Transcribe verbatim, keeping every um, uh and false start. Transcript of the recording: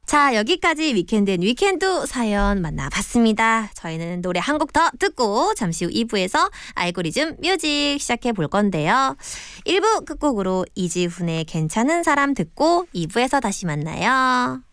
자, 여기까지 위켄드 앤 위켄드 사연 만나봤습니다. 저희는 노래 한 곡 더 듣고 잠시 후 이 부에서 알고리즘 뮤직 시작해 볼 건데요. 일 부 끝곡으로 이지훈의 괜찮은 사람 듣고 이 부에서 다시 만나요.